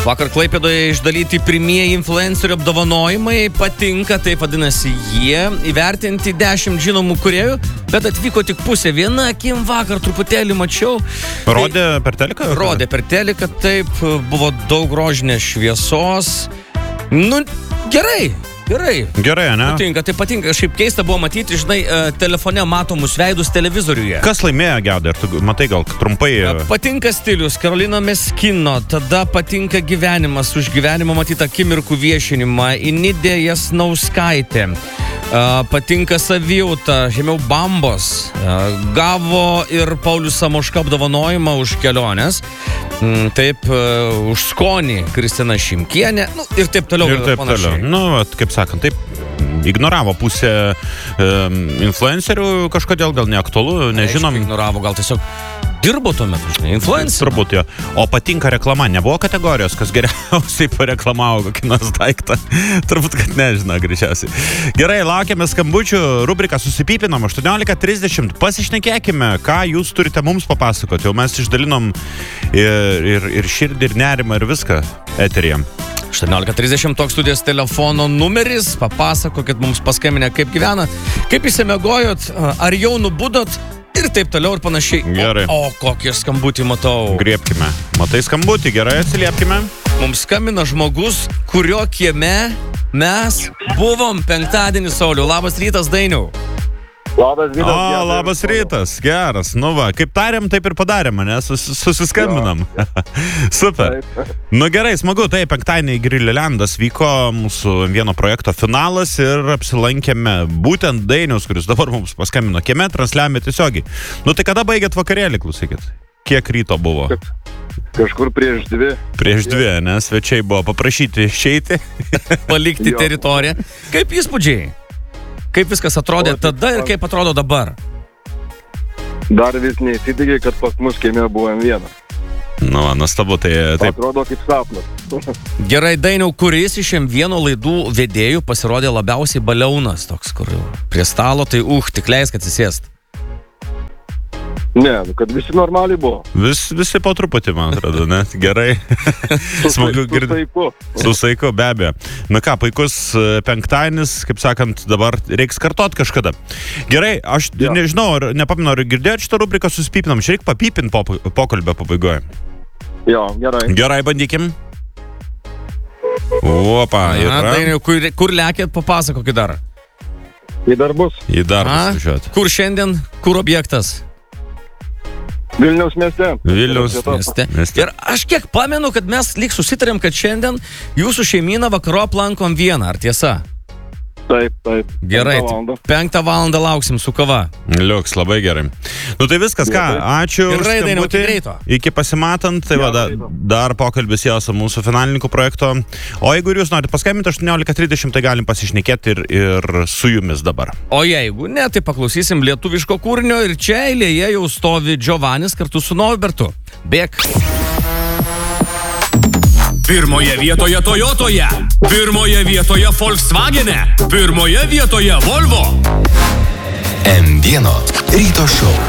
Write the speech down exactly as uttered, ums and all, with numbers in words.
Vakar Klaipėdoje išdalyti pirmieji influencerių apdovanojimai. Patinka, tai vadinasi jie. Įvertinti dešimt žinomų kūrėjų, bet atvyko tik pusė. Viena akim vakar truputėlį mačiau. Rodė tai, per teliką? Rodė per teliką, taip. Buvo daug rožinės šviesos. Nu, gerai. Gerai. Gerai, ne? Patinka, tai patinka. Šiaip keista buvo matyti, žinai, telefone matomus veidus televizoriuje. Kas laimėjo, Gedai? Ar tu matai gal trumpai? Patinka stilius, Karolina Meskino, tada patinka gyvenimas, už gyvenimo matytą akimirkų viešinimą, Inidė Jasnauskaitė. Patinka savijauta, žemiau Bambos. Gavo ir Paulius Samoška apdovanojimą už keliones. Taip, už skonį Kristina Šimkienė. Nu, ir taip toliau. Ir taip toliau. Nu, vat, kaip sakant, taip ignoravo pusę um, influencerių, kažkodėl gal neaktualu, nežinom. Aišku, ignoravo, gal tiesiog dirbo tuo metu, žinai, influencer. Turbūt jo. O patinka reklama, nebuvo kategorijos, kas geriausiai pareklamavo kokį nors daiktą. Turbūt, kad nežino, greičiausiai. Gerai, laukiame skambučių, rubrika Susipypinam, aštuoniolika trisdešimt. Pasišnekėkime, ką jūs turite mums papasakoti. Jau mes išdalinom ir, ir, ir širdį, ir nerimą, ir viską eteryje. aštuoniolika trisdešimt toks studijos telefono numeris. Papasakokit mums paskambinę, kaip gyvenat, kaip įsimegojot, ar jau nubudot ir taip toliau ir panašiai. Gerai. O, o kokį skambutį matau. Griebkime. Matai skambutį, gerai, atsiliepkime. Mums skambina žmogus, kurio kieme mes buvom penktadienį, Sauliau. Labas rytas, Dainiau. Labas rytas. O, labas rytas, geras. Nu va, kaip tarėm, taip ir padarėm, ne? Sus, susiskambinam. Super. Nu gerai, smagu. Tai penktadienį Grililandas vyko mūsų vieno projekto finalas ir apsilankėme būtent Dainiaus, kuris dabar mums paskambino kieme, transliavome tiesiogiai. Nu tai kada baigėt vakarėlį, klausykit? Kiek ryto buvo? Kažkur prieš dvi. Prieš dvi, nes svečiai buvo paprašyti išeiti. Palikti teritoriją. Kaip įspūdžiai? Kaip viskas atrodė tada ir kaip atrodo dabar? Dar vis neįsitikė, kad pas mus kieme buvom vieną. Nu, nuostabu, tai taip. Atrodo kaip sapnas. Gerai, Dainiau, kuris iš M vieno laidų vedėjų pasirodė labiausiai baliaunas toks, kur prie stalo, tai uh, tik leisk atsisėst. Ne, kad visi normaliai buvo. Vis, visi po truputį, man atrodo, ne? Gerai. Smagu girdėti. Su saiku. Su saiku, be abejo. Na ką, puikus penktadienis, kaip sakant, dabar reiks kartot kažkada. Gerai, aš ja. nežinau, ar nepaminu, ar girdėjot šitą rubriką Susipypinam. Čia reik papypint po, pokalbio pabaigoje. Jo, gerai. Gerai, bandykim. Opa, yra. Na, Dainiau, kur, kur lekėt, papasakokit dar. Į darbus. Į darbus važiuot. Kur šiandien, kur objektas? Vilniaus mieste. Vilniaus mieste. mieste. Ir aš kiek pamenu, kad mes lyg susitarėm, kad šiandien jūsų šeimyną vakaro aplankom vieną, ar tiesa? Taip, taip. Gerai, penktą valandą lauksim su kava. Liuks, labai gerai. Nu tai viskas, ką, ačiū už skambutį. Iki pasimatant, tai va, da, dar pokalbis jau su mūsų finalininku projekto. O jeigu ir jūs norite paskambinti aštuoniolika trisdešimt, tai galim pasišnekėti ir, ir su jumis dabar. O jeigu ne, tai paklausysim lietuviško kūrinio ir čia eilėje jau stovi Giovanis kartu su Norbertu. Bėk. Pirmoje vietoje Toyotoje, pirmoje vietoje Volkswagene, pirmoje vietoje Volvo. M vieno ryto šou.